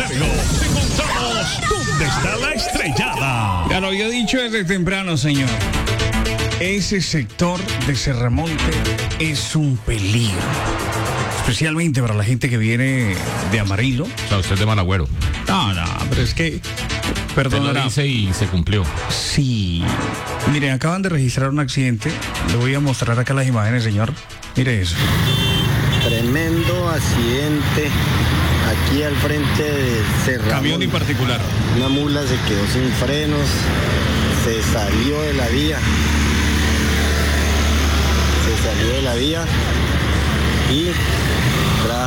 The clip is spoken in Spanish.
Largo. Te contamos dónde está la estrellada. Ya lo había dicho desde temprano, señor. Ese sector de Serramonte es un peligro. Especialmente para la gente que viene de Amarillo. O sea, usted es de Managüero. No, pero es que... Usted lo Perdonará. dice y se cumplió. Sí. Mire, acaban de registrar un accidente. Le voy a mostrar acá las imágenes, señor. Mire eso. Tremendo accidente aquí al frente de Serramonte. Camión en particular. Una mula se quedó sin frenos, se salió de la vía. Y